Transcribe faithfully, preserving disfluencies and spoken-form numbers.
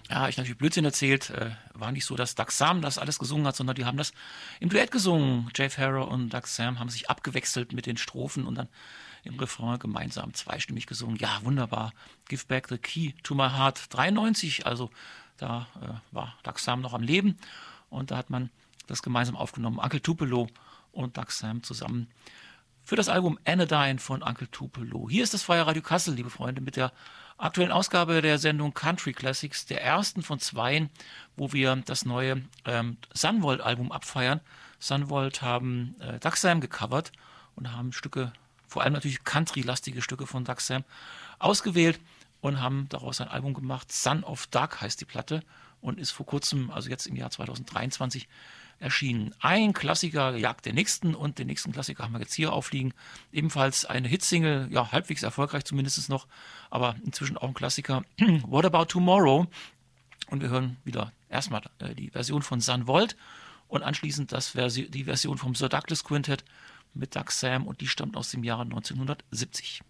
Ja, ich natürlich Blödsinn erzählt. Äh, war nicht so, dass Doug Sam das alles gesungen hat, sondern die haben das im Duett gesungen. Jay Farrow und Doug Sam haben sich abgewechselt mit den Strophen und dann im Refrain gemeinsam zweistimmig gesungen. Ja, wunderbar. Give Back the Key to My Heart dreiundneunzig, also da äh, war Doug Sam noch am Leben und da hat man das gemeinsam aufgenommen. Uncle Tupelo und Doug Sam zusammen für das Album Anodyne von Uncle Tupelo. Hier ist das Freie Radio Kassel, liebe Freunde, mit der aktuellen Ausgabe der Sendung Country Classics, der ersten von zweien, wo wir das neue ähm, Sunvolt-Album abfeiern. Sunvolt haben äh, Doug Sam gecovert und haben Stücke, vor allem natürlich country-lastige Stücke von Doug Sam, ausgewählt und haben daraus ein Album gemacht. Son of Doug heißt die Platte und ist vor kurzem, also jetzt im Jahr zweitausenddreiundzwanzig, erschienen. Ein Klassiker jagt den nächsten und den nächsten Klassiker haben wir jetzt hier aufliegen. Ebenfalls eine Hitsingle, ja, halbwegs erfolgreich zumindest noch, aber inzwischen auch ein Klassiker. What About Tomorrow? Und wir hören wieder erstmal äh, die Version von Sunvolt und anschließend das Versi- die Version vom Sir Douglas Quintet mit Doug Sam und die stammt aus dem Jahre neunzehnhundertsiebzig.